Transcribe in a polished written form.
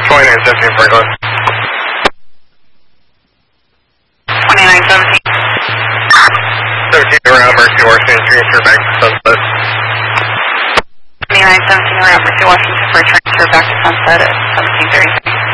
2917 Franklin. 2917. 17 around Mercy, Washington, transfer back to Sunset. 2917 around Mercy, Washington for a transfer back to Sunset at 17:30.